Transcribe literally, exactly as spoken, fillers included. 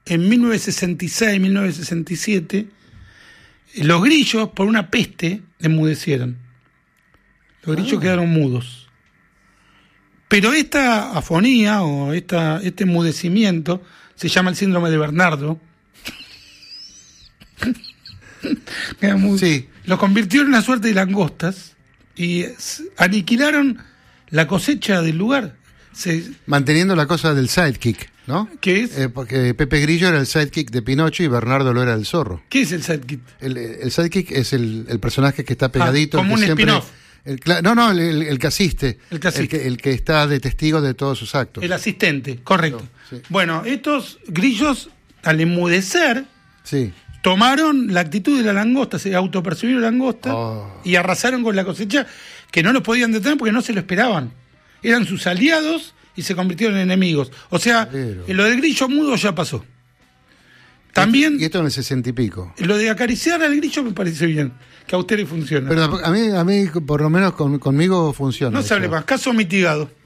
en mil novecientos sesenta y seis, mil novecientos sesenta y siete, los grillos, por una peste, enmudecieron. Los grillos ah. quedaron mudos. Pero esta afonía o esta, este enmudecimiento se llama el síndrome de Bernardo. Sí. Los convirtió en una suerte de langostas y aniquilaron la cosecha del lugar. Se... Manteniendo la cosa del sidekick, ¿no? ¿Qué es? Eh, porque Pepe Grillo era el sidekick de Pinocho y Bernardo lo era el zorro. ¿Qué es el sidekick? El, el sidekick es el, el personaje que está pegadito. Ah, como el que un siempre, spin-off. El, no, no, el, el, el que asiste. El que asiste. El que, el que está de testigo de todos sus actos. El asistente, correcto. Sí. Bueno, estos grillos, al enmudecer, sí. tomaron la actitud de la langosta, se autopercibieron langosta oh. y arrasaron con la cosecha, que no los podían detener porque no se lo esperaban. Eran sus aliados y se convirtieron en enemigos. O sea, Pero... lo del grillo mudo ya pasó. También... Y esto en el sesenta y pico. Lo de acariciar al grillo me parece bien, que a ustedes funciona. Pero a mí, a mí por lo menos con, conmigo funciona. No se hable más, caso mitigado.